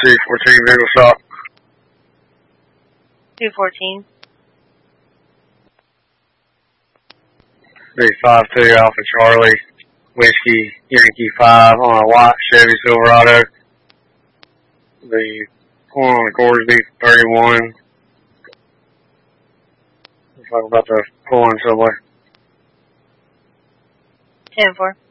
214 vehicle stop. 214. Big 52 Alpha Charlie, Whiskey, Yankee 5 on a white Chevy Silverado. The one on the Corsby 31. Looks like I'm about to pull in somewhere. 10-4.